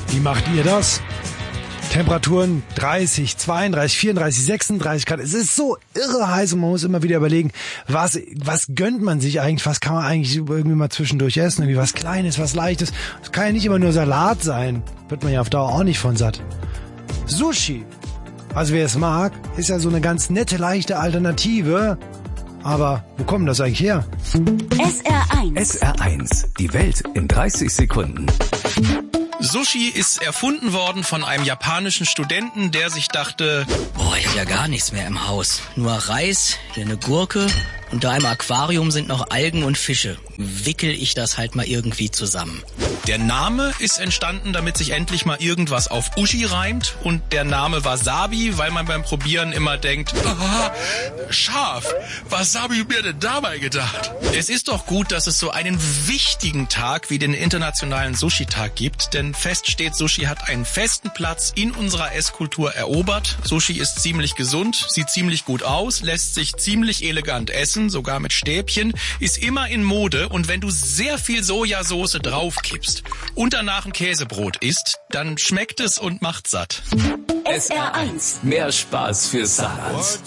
Wie macht ihr das? Temperaturen 30, 32, 34, 36 Grad. Es ist so irre heiß und man muss immer wieder überlegen, was gönnt man sich eigentlich? Was kann man eigentlich irgendwie mal zwischendurch essen? Irgendwie was Kleines, was Leichtes. Es kann ja nicht immer nur Salat sein. Wird man ja auf Dauer auch nicht von satt. Sushi. Also wer es mag, ist ja so eine ganz nette, leichte Alternative. Aber wo kommt das eigentlich her? SR1. SR1. Die Welt in 30 Sekunden. Sushi ist erfunden worden von einem japanischen Studenten, der sich dachte, ich habe ja gar nichts mehr im Haus. Nur Reis, eine Gurke und da im Aquarium sind noch Algen und Fische. Wickel ich das halt mal irgendwie zusammen. der Name ist entstanden, damit sich endlich mal irgendwas auf Uschi reimt, und der Name Wasabi, weil man beim Probieren immer denkt, scharf, was habe ich mir denn dabei gedacht? Es ist doch gut, dass es so einen wichtigen Tag wie den Internationalen Sushi-Tag gibt, denn fest steht, Sushi hat einen festen Platz in unserer Esskultur erobert. Sushi ist ziemlich gesund, sieht ziemlich gut aus, lässt sich ziemlich elegant essen, sogar mit Stäbchen, ist immer in Mode, und wenn du sehr viel Sojasauce draufkippst und danach ein Käsebrot isst, dann schmeckt es und macht satt. SR1. Mehr Spaß für Saarland.